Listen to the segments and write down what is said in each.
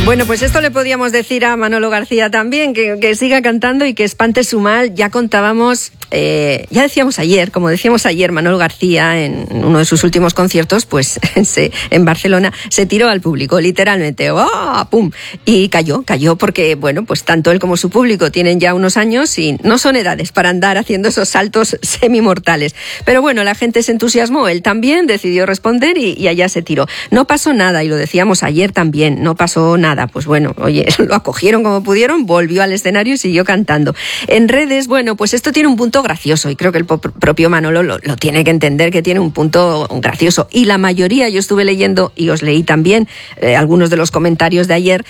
Bueno, pues esto le podíamos decir a Manolo García también, que siga cantando y que espante su mal. Ya contábamos, ya decíamos ayer, como decíamos ayer, Manolo García en uno de sus últimos conciertos, pues en Barcelona, se tiró al público, literalmente, ¡oh! ¡Pum! Y cayó porque, bueno, pues tanto él como su público tienen ya unos años y no son edades para andar haciendo esos saltos semimortales. Pero bueno, la gente se entusiasmó, él también decidió responder y allá se tiró. No pasó nada, y lo decíamos ayer también, no pasó nada. Pues bueno, oye, lo acogieron como pudieron, volvió al escenario y siguió cantando. En redes, bueno, pues esto tiene un punto gracioso y creo que el propio Manolo lo tiene que entender, que tiene un punto gracioso. Y la mayoría, yo estuve leyendo y os leí también algunos de los comentarios de ayer,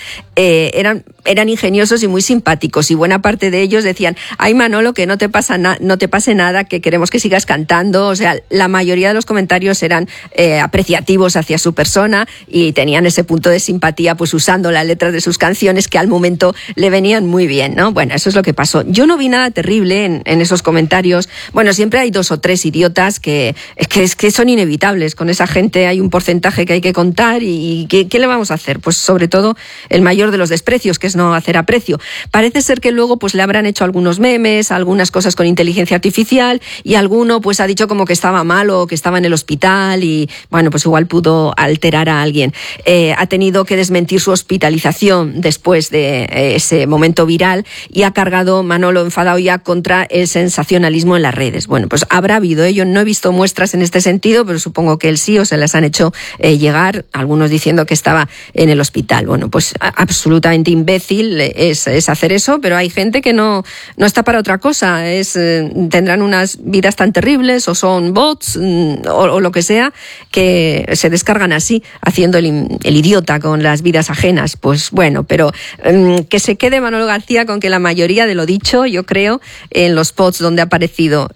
eran ingeniosos y muy simpáticos, y buena parte de ellos decían: ay, Manolo, que no te pase nada, que queremos que sigas cantando. O sea, la mayoría de los comentarios eran apreciativos hacia su persona y tenían ese punto de simpatía, pues usando las letras de sus canciones que al momento le venían muy bien, ¿no? Bueno, eso es lo que pasó. Yo no vi nada terrible en esos comentarios. Bueno, siempre hay 2 o 3 idiotas que son inevitables. Con esa gente hay un porcentaje que hay que contar y ¿qué le vamos a hacer? Pues sobre todo el mayor de los desprecios, que es no hacer aprecio. Parece ser que luego pues le habrán hecho algunos memes, algunas cosas con inteligencia artificial, y alguno pues ha dicho como que estaba malo o que estaba en el hospital y bueno, pues igual pudo alterar a alguien. Ha tenido que desmentir su hospitalización después de ese momento viral y ha cargado Manolo enfadado ya contra el sensacionalismo en las redes. Bueno, pues habrá habido ello. No he visto muestras en este sentido, pero supongo que él sí, o se las han hecho llegar, algunos diciendo que estaba en el hospital. Bueno, pues absolutamente imbécil es hacer eso, pero hay gente que no está para otra cosa. Tendrán unas vidas tan terribles, o son bots, o lo que sea, que se descargan así, haciendo el idiota con las vidas ajenas. Pues bueno, pero que se quede Manolo García con que la mayoría de lo dicho, yo creo, en los posts donde ha aparecido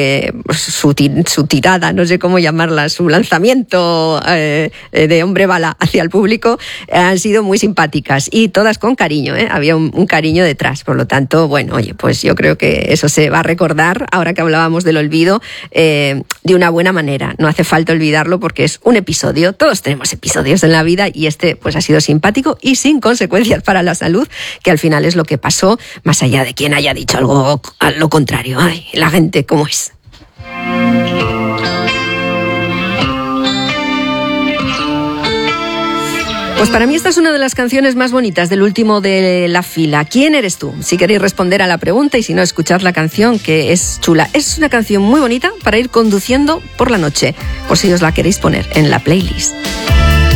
su tirada, no sé cómo llamarla, su lanzamiento de hombre bala hacia el público, han sido muy simpáticas y todas con cariño, había un cariño detrás. Por lo tanto, bueno, oye, pues yo creo que eso se va a recordar, ahora que hablábamos del olvido, de una buena manera. No hace falta olvidarlo porque es un episodio, todos tenemos episodios en la vida, y este pues ha sido simpático y sin consecuencias para la salud, que al final es lo que pasó, más allá de quien haya dicho algo a lo contrario. Ay, la gente cómo es. Pues para mí esta es una de las canciones más bonitas del último de la fila. ¿Quién eres tú? Si queréis responder a la pregunta, y si no, escuchad la canción, que es chula. Es una canción muy bonita para ir conduciendo por la noche, por si os la queréis poner en la playlist.